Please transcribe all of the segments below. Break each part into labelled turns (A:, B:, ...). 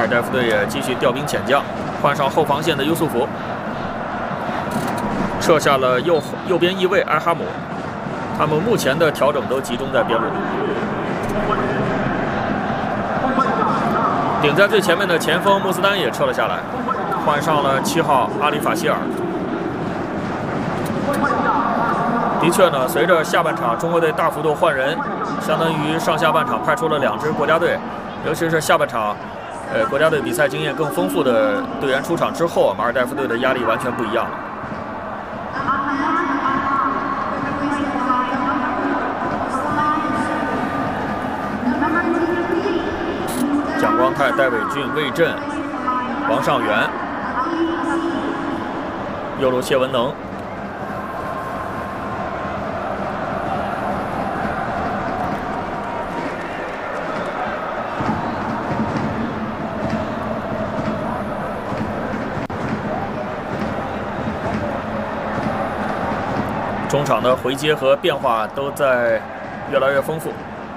A: 尔代夫队也继续调兵遣将，换上后防线的优素福，撤下了右边翼卫埃哈姆。他们目前的调整都集中在边路。顶在最前面的前锋穆斯丹也撤了下来，换上了7号阿里法希尔。的确呢，随着下半场中国队大幅度换人，相当于上下半场派出了2支国家队，尤其是下半场，国家队比赛经验更丰富的队员出场之后，马尔代夫队的压力完全不一样了。蒋光太、戴伟俊、魏震、王上源，右路谢文能。中场的回接和变化都在越来越丰富。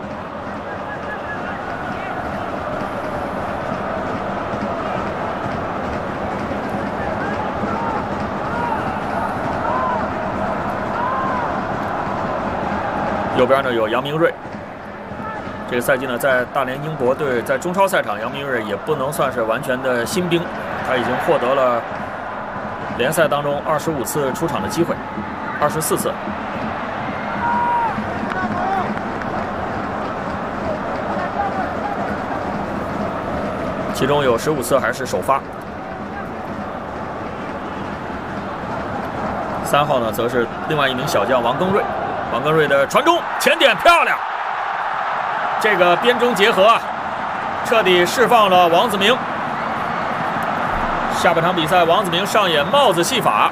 A: 右边呢有杨明睿，这个赛季呢在大连英博队在中超赛场，杨明睿也不能算是完全的新兵，他已经获得了联赛当中25次出场的机会，24次。其中有15次还是首发。3号呢则是另外一名小将王庚瑞。王庚瑞的传中前点漂亮，这个边中结合啊，彻底释放了王子明。下半场比赛，王子明上演帽子戏法，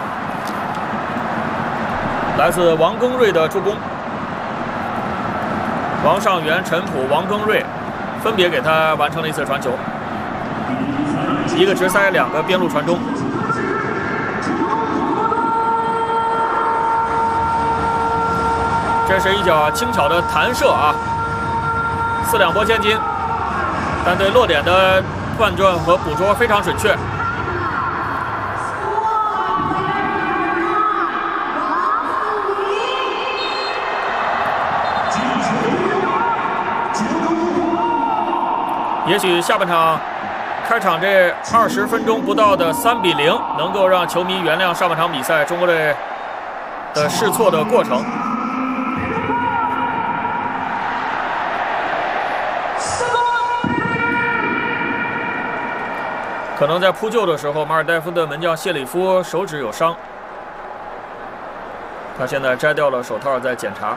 A: 来自王庚瑞的助攻。王上源、陈普、王庚瑞分别给他完成了一次传球，一个直塞，2个边路传中。这是一脚轻巧的弹射啊，4两拨千斤，但对落点的判断和捕捉非常准确。也许下半场开场这20分钟不到的3-0，能够让球迷原谅上半场比赛中国队的试错的过程。可能在扑救的时候，马尔代夫的门将谢里夫手指有伤，他现在摘掉了手套在检查，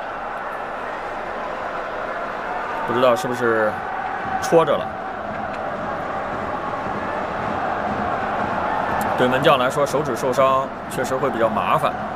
A: 不知道是不是戳着了。对门将来说，手指受伤确实会比较麻烦。